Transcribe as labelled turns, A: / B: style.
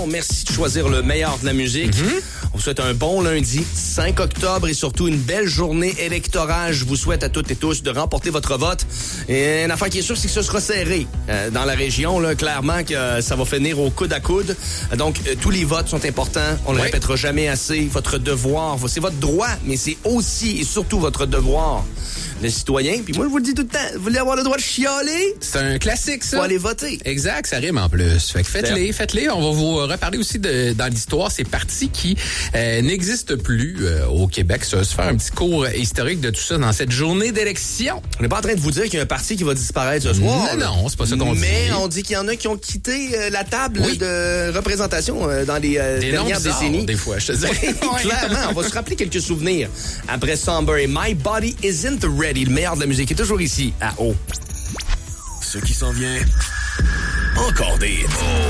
A: Merci de choisir le meilleur de la musique. On vous souhaite un bon lundi 5 octobre et surtout une belle journée électorale. Je vous souhaite à toutes et tous de remporter votre vote. Et une affaire qui est sûre, c'est que ce sera serré dans la région. Là, clairement que ça va finir au coude à coude. Donc, tous les votes sont importants. On le répétera jamais assez. Votre devoir, c'est votre droit, mais c'est aussi et surtout votre devoir de citoyen. Puis moi, je vous le dis tout le temps, vous voulez avoir le droit de chialer?
B: C'est un classique, ça.
A: Faut aller voter.
B: Exact, ça rime en plus. Fait que faites-les. On va vous reparler aussi dans l'histoire ces partis qui n'existent plus au Québec. Ça va se faire un petit cours historique de tout ça dans cette journée d'élection.
A: On n'est pas en train de vous dire qu'il y a un parti qui va disparaître ce soir.
B: Non, c'est pas ça qu'on dit.
A: Mais on dit qu'il y en a qui ont quitté la table de représentation dans les dernières décennies.
B: Des fois, je te dis.
A: Clairement, on va se rappeler quelques souvenirs. Après Somber et My Body Isn't Ready. Le meilleur de la musique est toujours ici, à O.
C: Ce qui s'en vient, encore des